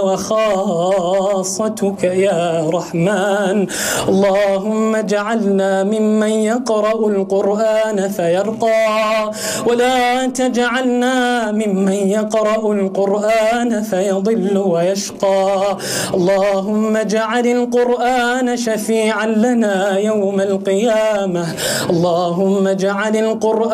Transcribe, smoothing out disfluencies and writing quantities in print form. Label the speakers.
Speaker 1: وخاصتك يا رحمن. اللهم اجعلنا ممن يقرأ القرآن فيرقى، ولا تجعلنا ممن يقرأ القرآن فيضل ويشقى. اللهم اجعل القرآن شفيعا لنا يوم القيامة. اللهم اجعل القرآن